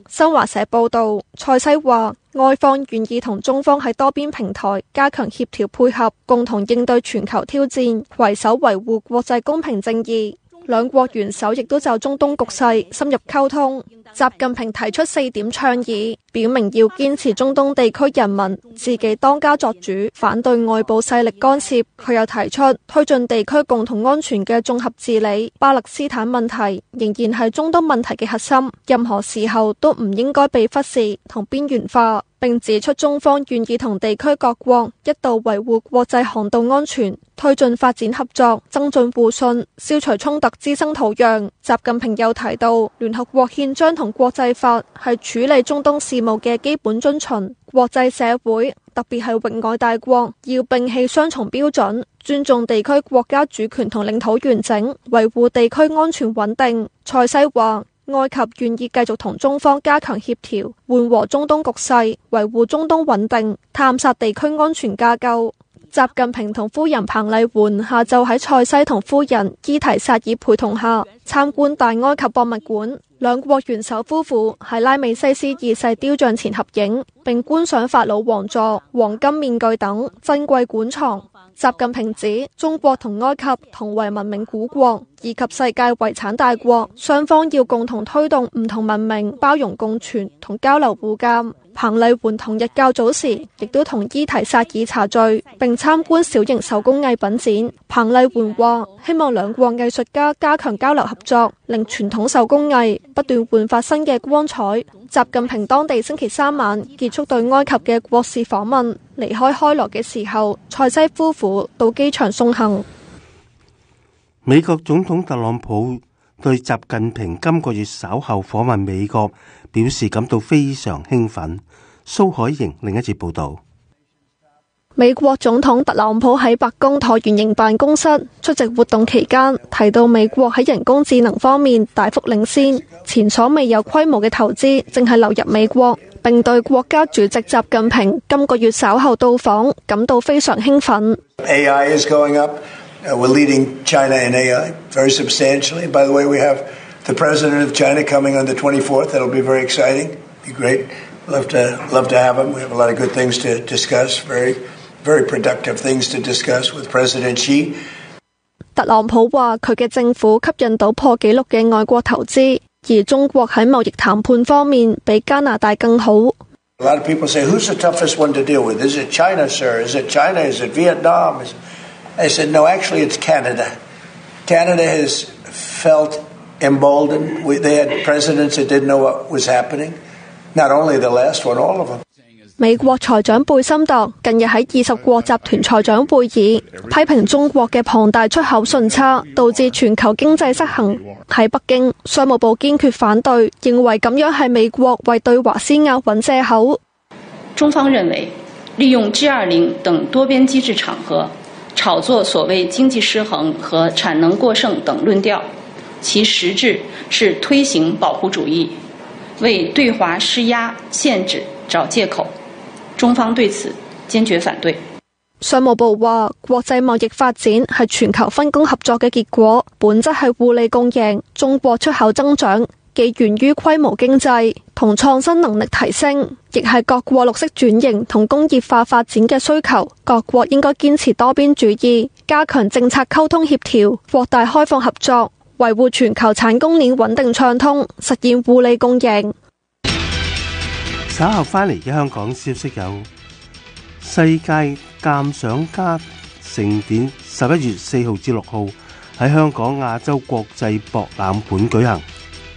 新華社報道，塞西話外方願意同中方喺多邊平台加強協調配合，共同應對全球挑戰，攜手維護國際公平正義。兩國元首亦都就中東局勢深入溝通。習近平提出4點倡議，表明要堅持中東地區人民自己當家作主，反對外部勢力干涉。佢又提出推進地區共同安全嘅綜合治理。巴勒斯坦問題仍然係中東問題嘅核心，任何時候都唔應該被忽視同邊緣化。並指出中方願意同地區各國一道維護國際航道安全，推進發展合作，增進互信，消除衝突滋生土壤。習近平又提到，聯合國憲章同國際法係處理中東事務嘅基本遵循，國際社會特別係域外大國要摒棄雙重標準，尊重地區國家主權同領土完整，維護地區安全穩定。塞西話，埃及願意繼續同中方加強協調，緩和中東局勢，維護中東穩定，探索地區安全架構。習近平同夫人彭麗媛下晝喺塞西同夫人伊提薩爾陪同下參觀大埃及博物館，兩國元首夫婦喺拉美西斯二世雕像前合影，並觀賞法老王座、黃金面具等珍貴館藏。習近平指，中國同埃及同為文明古國以及世界遺產大國，雙方要共同推動唔同文明包容共存同交流互鑒。彭麗媛同日較早時亦都同伊提薩爾茶聚，並參觀小型手工藝品展。彭麗媛話，希望兩國藝術家加強交流合作，令傳統手工藝不斷煥發新嘅光彩。習近平當地星期3晚結束對埃及嘅國事訪問，離開開羅嘅時候，塞西夫婦到機場送行。 美國總統特朗普對習近平今個月稍後訪問美國表示感到非常興奮。蘇海瑩另一節報道。 美國總統特朗普喺白宮橢圓形辦公室出席活動期間，提到美國喺人工智能方面大幅領先，前所未有規模嘅投資正係流入美國，並對國家主席習近平今個月稍後到訪感到非常興奮。 AI is going up. We're leading China in AI very substantially. By the way, we have the president of China coming on the 24th. That'll be very exciting. Be great. Love to have him. We have a lot of good things to discuss. Very productive things to discuss with President Xi. 特朗普話佢嘅政府吸引到破紀錄嘅外國投資，而中國喺貿易談判方面比加拿大更好。 A lot of people say, who's the toughest one to deal with? Is it China, sir? Is it China? Is it Vietnam? I said, no, actually it's Canada. Canada has felt emboldened. They had presidents that didn't know what was happening. Not only the last one, all of them. 美國財長貝森特近日喺20國集團財長會議批評中國嘅龐大出口順差導致全球經濟失衡。喺北京，商務部堅決反對，認為咁樣係美國為對華施壓揾藉口。 中方認為，利用 G20 等多邊機制場合炒作所謂經濟失衡和產能過剩等論調，其實質是推行保護主義，為對華施壓限制找藉口。中方對此堅決反對。 商務部話，國際貿易發展係全球分工合作嘅結果，本質係互利共贏。中國出口增長既源於規模經濟同創新能力提升，亦係各國綠色轉型同工業化發展嘅需求。各國應該堅持多邊主義，加強政策溝通協調，擴大開放合作，維護全球產供鏈穩定暢通，實現互利共贏。 稍後翻嚟嘅香港消息有：世界鑑賞家盛典11月4號至6號喺香港亞洲國際博覽館舉行。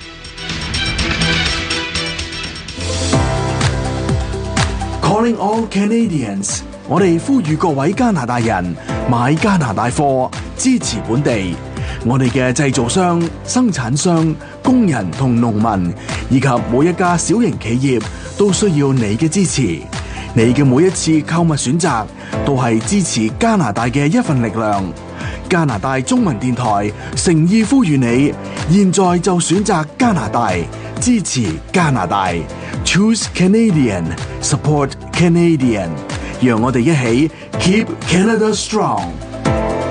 Calling all Canadians， 我哋呼籲各位加拿大人買加拿大貨，支持本地。我哋嘅製造商、生產商、工人同農民，以及每一家小型企業都需要你嘅支持。你嘅每一次購物選擇都係支持加拿大嘅一份力量。加拿大中文電台誠意呼籲你，現在就選擇加拿大，支持加拿大。Choose Canadian, support Canadian。讓我哋一起 Keep Canada Strong。